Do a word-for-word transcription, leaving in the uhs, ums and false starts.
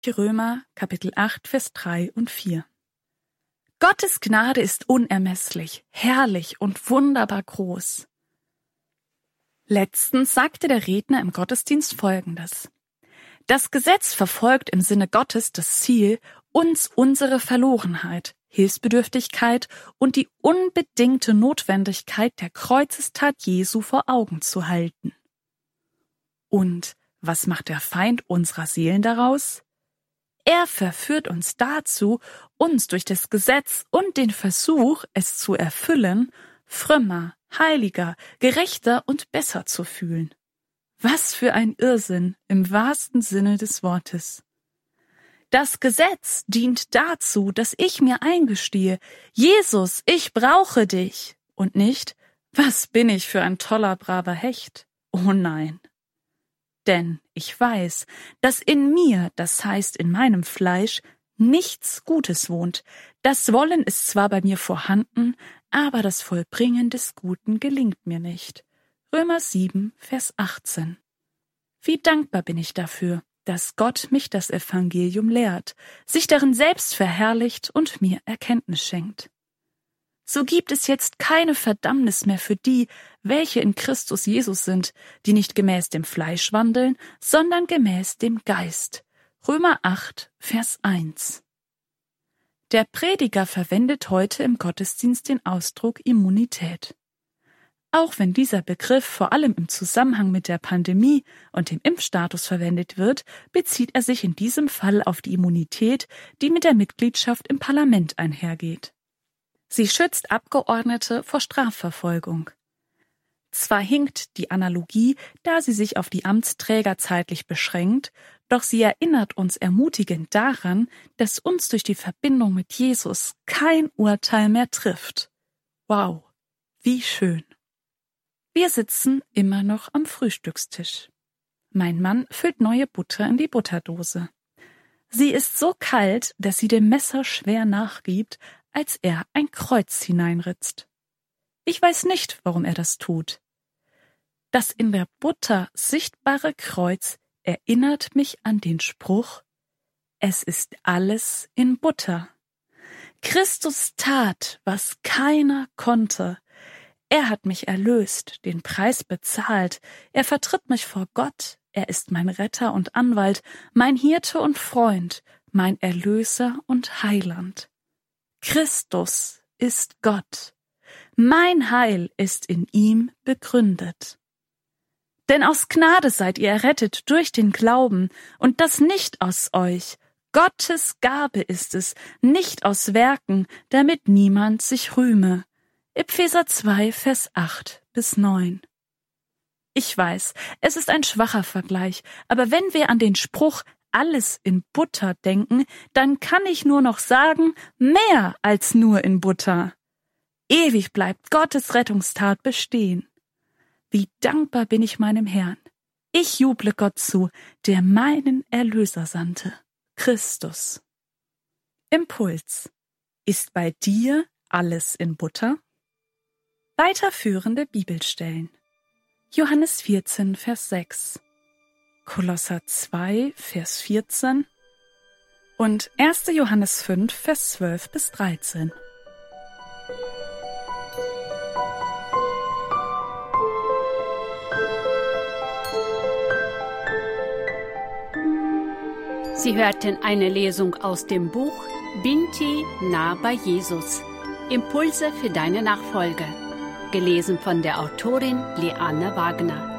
Römer, Kapitel acht, Vers drei und vier. Gottes Gnade ist unermesslich, herrlich und wunderbar groß. Letztens sagte der Redner im Gottesdienst Folgendes: Das Gesetz verfolgt im Sinne Gottes das Ziel, uns unsere Verlorenheit, Hilfsbedürftigkeit und die unbedingte Notwendigkeit der Kreuzestat Jesu vor Augen zu halten. Und was macht der Feind unserer Seelen daraus? Er verführt uns dazu, uns durch das Gesetz und den Versuch, es zu erfüllen, frömmer, heiliger, gerechter und besser zu fühlen. Was für ein Irrsinn im wahrsten Sinne des Wortes. Das Gesetz dient dazu, dass ich mir eingestehe, Jesus, ich brauche dich, und nicht, was bin ich für ein toller, braver Hecht? Oh nein. Denn ich weiß, dass in mir, das heißt in meinem Fleisch, nichts Gutes wohnt. Das Wollen ist zwar bei mir vorhanden, aber das Vollbringen des Guten gelingt mir nicht. Römer sieben, Vers achtzehn. Wie dankbar bin ich dafür, dass Gott mich das Evangelium lehrt, sich darin selbst verherrlicht und mir Erkenntnis schenkt. So gibt es jetzt keine Verdammnis mehr für die, welche in Christus Jesus sind, die nicht gemäß dem Fleisch wandeln, sondern gemäß dem Geist. Römer acht, Vers eins. Der Prediger verwendet heute im Gottesdienst den Ausdruck Immunität. Auch wenn dieser Begriff vor allem im Zusammenhang mit der Pandemie und dem Impfstatus verwendet wird, bezieht er sich in diesem Fall auf die Immunität, die mit der Mitgliedschaft im Parlament einhergeht. Sie schützt Abgeordnete vor Strafverfolgung. Zwar hinkt die Analogie, da sie sich auf die Amtsträger zeitlich beschränkt, doch sie erinnert uns ermutigend daran, dass uns durch die Verbindung mit Jesus kein Urteil mehr trifft. Wow, wie schön. Wir sitzen immer noch am Frühstückstisch. Mein Mann füllt neue Butter in die Butterdose. Sie ist so kalt, dass sie dem Messer schwer nachgibt, als er ein Kreuz hineinritzt. Ich weiß nicht, warum er das tut. Das in der Butter sichtbare Kreuz erinnert mich an den Spruch: Es ist alles in Butter. Christus tat, was keiner konnte. Er hat mich erlöst, den Preis bezahlt. Er vertritt mich vor Gott. Er ist mein Retter und Anwalt, mein Hirte und Freund, mein Erlöser und Heiland. Christus ist Gott. Mein Heil ist in ihm begründet. Denn aus Gnade seid ihr errettet durch den Glauben, und das nicht aus euch. Gottes Gabe ist es, nicht aus Werken, damit niemand sich rühme. Epheser zwei, Vers acht bis neun. Ich weiß, es ist ein schwacher Vergleich, aber wenn wir an den Spruch alles in Butter denken, dann kann ich nur noch sagen, mehr als nur in Butter. Ewig bleibt Gottes Rettungstat bestehen. Wie dankbar bin ich meinem Herrn. Ich juble Gott zu, der meinen Erlöser sandte, Christus. Impuls. Ist bei dir alles in Butter? Weiterführende Bibelstellen. Johannes vierzehn, Vers sechs. Kolosser zwei, Vers vierzehn und erster Johannes fünf, Vers zwölf bis dreizehn. Sie hörten eine Lesung aus dem Buch Binti nah bei Jesus. Impulse für deine Nachfolge. Gelesen von der Autorin Leanne Wagner.